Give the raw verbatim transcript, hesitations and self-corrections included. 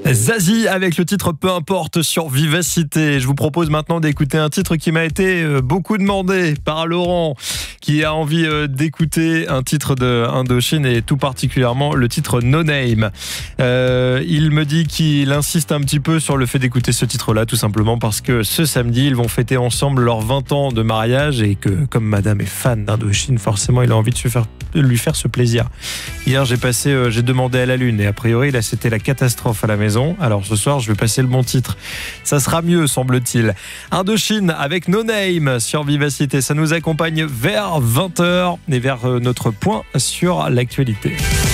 Zazie avec le titre Peu importe sur Vivacité. Je vous propose maintenant d'écouter un titre qui m'a été beaucoup demandé par Laurent, qui a envie d'écouter un titre de Indochine et tout particulièrement le titre No Name. Euh, il me dit qu'il insiste un petit peu sur le fait d'écouter ce titre-là, tout simplement parce que ce samedi, ils vont fêter ensemble leurs vingt ans de mariage et que comme madame est fan d'Indochine, forcément il a envie de, se faire, de lui faire ce plaisir. Hier j'ai passé, euh, j'ai demandé à la lune et a priori là c'était la catastrophe à la maison. Alors ce soir je vais passer le bon titre. Ça sera mieux semble-t-il. Indochine avec No Name sur Vivacité. Ça nous accompagne vers vingt heures et vers notre point sur l'actualité.